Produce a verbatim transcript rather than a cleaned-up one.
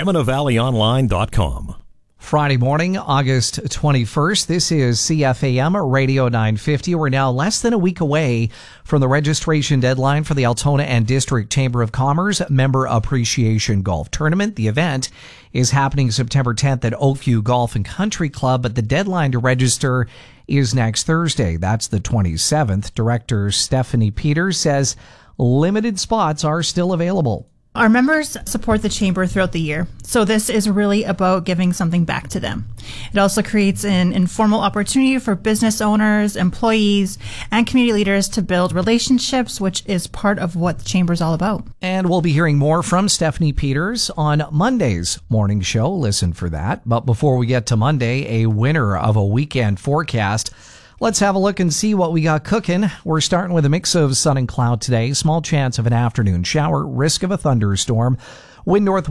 Pembina Valley Online dot com. Friday morning, August twenty-first. This is C F A M Radio nine fifty. We're now less than a week away from the registration deadline for the Altona and District Chamber of Commerce Member Appreciation Golf Tournament. The event is happening September tenth at Oakview Golf and Country Club, but the deadline to register is next Thursday. That's the twenty-seventh. Director Stephanie Peters says limited spots are still available. Our members support the Chamber throughout the year, so this is really about giving something back to them. It also creates an informal opportunity for business owners, employees, and community leaders to build relationships, which is part of what the Chamber is all about. And we'll be hearing more from Stephanie Peters on Monday's morning show. Listen for that. But before we get to Monday, a winner of a weekend forecast. Let's have a look and see what we got cooking. We're starting with a mix of sun and cloud today. Small chance of an afternoon shower, risk of a thunderstorm. Wind north